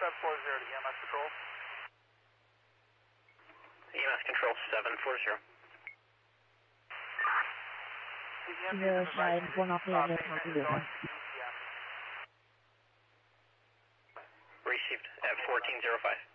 740 to EMS control. EMS control 740. The side one off the other Received at 1405.